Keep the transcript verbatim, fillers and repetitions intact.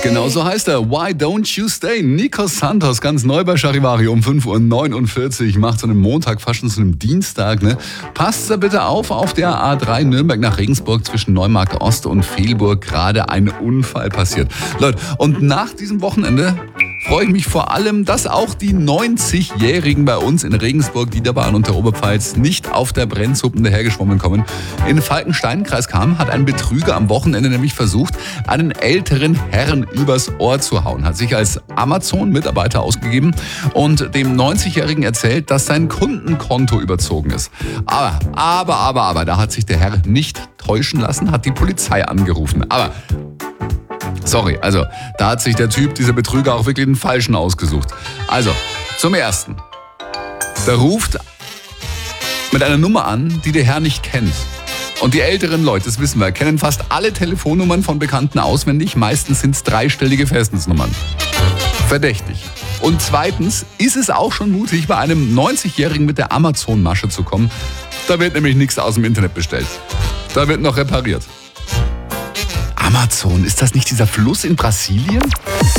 Genau so heißt er. Why don't you stay? Nikos Santos, ganz neu bei Charivari um fünf Uhr neunundvierzig. Macht so einen Montag fast schon zu einem Dienstag. Ne? Passt da bitte auf, auf der A drei Nürnberg nach Regensburg zwischen Neumarkt Ost und Velburg gerade ein Unfall passiert. Leute, und nach diesem Wochenende freue ich mich vor allem, dass auch die neunzigjährigen bei uns in Regensburg, Niederbayern und der Oberpfalz nicht auf der Brennsuppen dahergeschwommen kommen. In Falkenstein, Kreis Cham, hat ein Betrüger am Wochenende nämlich versucht, einen älteren Herrn übers Ohr zu hauen. Hat sich als Amazon-Mitarbeiter ausgegeben und dem neunzigjährigen erzählt, dass sein Kundenkonto überzogen ist. Aber, aber, aber, aber, da hat sich der Herr nicht täuschen lassen, hat die Polizei angerufen. Aber sorry, also da hat sich der Typ, dieser Betrüger, auch wirklich den Falschen ausgesucht. Also, zum Ersten. Der ruft mit einer Nummer an, die der Herr nicht kennt. Und die älteren Leute, das wissen wir, kennen fast alle Telefonnummern von Bekannten auswendig. Meistens sind es dreistellige Festnetznummern. Verdächtig. Und zweitens ist es auch schon mutig, bei einem neunzigjährigen mit der Amazon-Masche zu kommen. Da wird nämlich nichts aus dem Internet bestellt. Da wird noch repariert. Amazon, ist das nicht dieser Fluss in Brasilien?